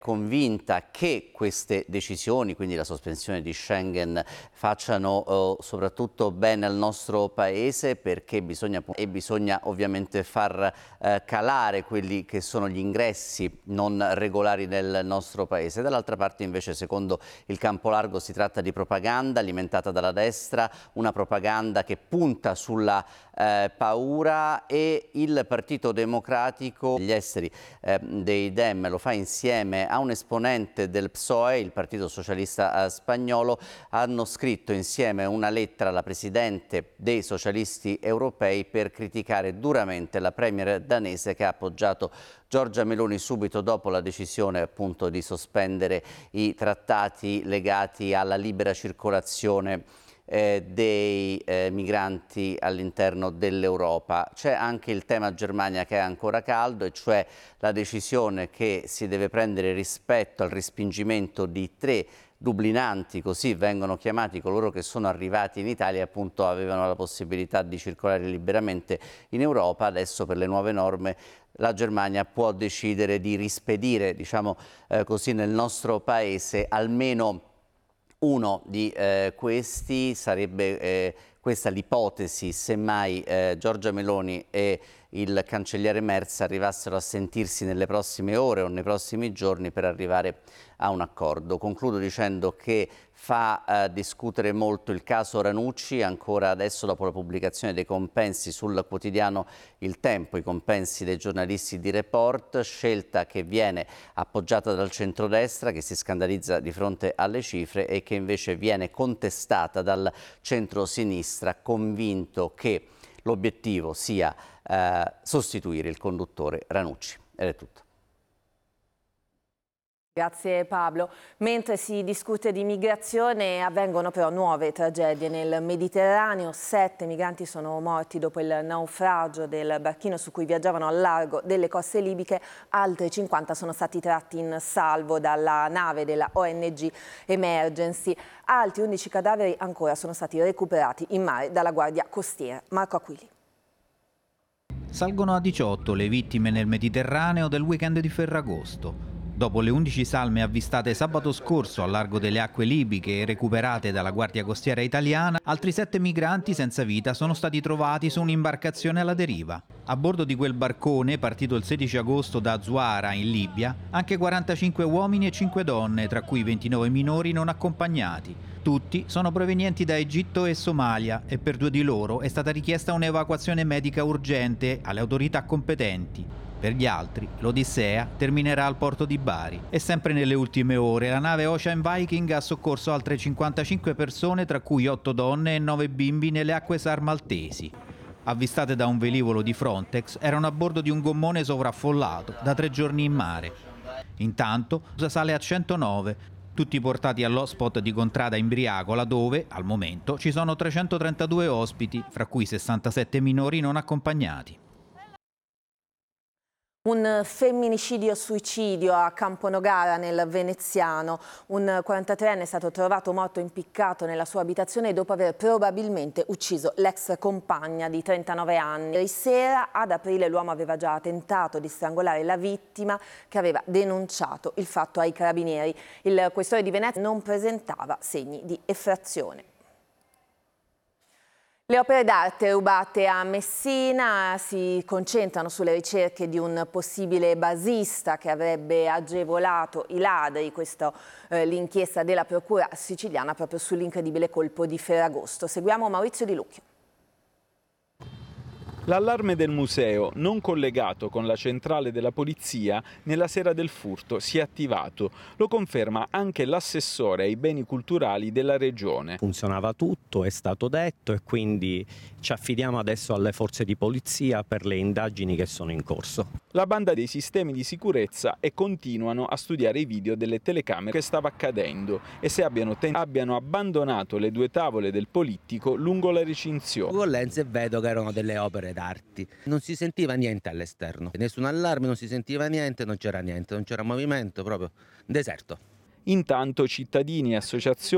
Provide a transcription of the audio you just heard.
Convinta che queste decisioni, quindi la sospensione di Schengen, facciano soprattutto bene al nostro Paese, perché bisogna ovviamente far calare quelli che sono gli ingressi non regolari nel nostro Paese. Dall'altra parte invece, secondo il campo largo, si tratta di propaganda alimentata dalla destra, una propaganda che punta sulla paura, e il Partito Democratico, gli esteri dei Dem, lo fa insieme a un esponente del PSOE, il Partito Socialista Spagnolo. Hanno scritto insieme una lettera alla Presidente dei Socialisti Europei per criticare duramente la Premier danese, che ha appoggiato Giorgia Meloni subito dopo la decisione appunto di sospendere i trattati legati alla libera circolazione dei migranti all'interno dell'Europa. C'è anche il tema Germania che è ancora caldo, e cioè la decisione che si deve prendere rispetto al respingimento di 3 dublinanti, così vengono chiamati coloro che sono arrivati in Italia e appunto avevano la possibilità di circolare liberamente in Europa. Adesso, per le nuove norme, la Germania può decidere di rispedire, diciamo così, nel nostro Paese almeno uno di questi. Sarebbe questa l'ipotesi, semmai Giorgia Meloni e il cancelliere Merz arrivassero a sentirsi nelle prossime ore o nei prossimi giorni per arrivare a un accordo. Concludo dicendo che fa discutere molto il caso Ranucci, ancora adesso dopo la pubblicazione dei compensi sul quotidiano Il Tempo, i compensi dei giornalisti di Report, scelta che viene appoggiata dal centrodestra, che si scandalizza di fronte alle cifre, e che invece viene contestata dal centro-sinistra, convinto che l'obiettivo sia sostituire il conduttore Ranucci. Ed è tutto. Grazie Pablo. Mentre si discute di migrazione, avvengono però nuove tragedie nel Mediterraneo. 7 migranti sono morti dopo il naufragio del barchino su cui viaggiavano al largo delle coste libiche. Altri 50 sono stati tratti in salvo dalla nave della ONG Emergency. Altri 11 cadaveri ancora sono stati recuperati in mare dalla Guardia Costiera. Marco Aquili. Salgono a 18 le vittime nel Mediterraneo del weekend di Ferragosto. Dopo le 11 salme avvistate sabato scorso al largo delle acque libiche e recuperate dalla Guardia Costiera italiana, altri 7 migranti senza vita sono stati trovati su un'imbarcazione alla deriva. A bordo di quel barcone, partito il 16 agosto da Zuara in Libia, anche 45 uomini e 5 donne, tra cui 29 minori non accompagnati. Tutti sono provenienti da Egitto e Somalia, e per 2 di loro è stata richiesta un'evacuazione medica urgente alle autorità competenti. Per gli altri, l'Odissea terminerà al porto di Bari. E sempre nelle ultime ore, la nave Ocean Viking ha soccorso altre 55 persone, tra cui 8 donne e 9 bimbi, nelle acque SAR maltesi. Avvistate da un velivolo di Frontex, erano a bordo di un gommone sovraffollato, da 3 giorni in mare. Intanto, sale a 109, tutti portati all'hotspot di Contrada in Briagola, dove, al momento, ci sono 332 ospiti, fra cui 67 minori non accompagnati. Un femminicidio-suicidio a Camponogara nel Veneziano. Un 43enne è stato trovato morto impiccato nella sua abitazione dopo aver probabilmente ucciso l'ex compagna di 39 anni. Ieri sera, ad aprile, l'uomo aveva già tentato di strangolare la vittima, che aveva denunciato il fatto ai carabinieri. Il questore di Venezia non presentava segni di effrazione. Le opere d'arte rubate a Messina si concentrano sulle ricerche di un possibile basista che avrebbe agevolato i ladri. Questa l'inchiesta della procura siciliana proprio sull'incredibile colpo di Ferragosto. Seguiamo Maurizio Di Lucchio. L'allarme del museo, non collegato con la centrale della polizia, nella sera del furto si è attivato. Lo conferma anche l'assessore ai beni culturali della regione. Funzionava tutto, è stato detto, e quindi ci affidiamo adesso alle forze di polizia per le indagini che sono in corso. La banda dei sistemi di sicurezza e continuano a studiare i video delle telecamere che stava accadendo e se abbiano abbandonato le 2 tavole del polittico lungo la recinzione. Con lenze vedo che erano delle opere d'arte. Non si sentiva niente all'esterno, nessun allarme, non si sentiva niente, non c'era movimento, proprio deserto. Intanto cittadini e associazioni